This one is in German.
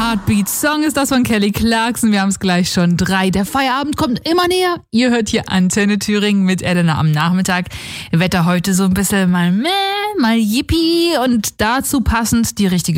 Heartbeat Song ist das von Kelly Clarkson. Wir haben es gleich schon 3. Der Feierabend kommt immer näher. Ihr hört hier Antenne Thüringen mit Elena am Nachmittag. Wetter heute so ein bisschen mal yippie und dazu passend die richtige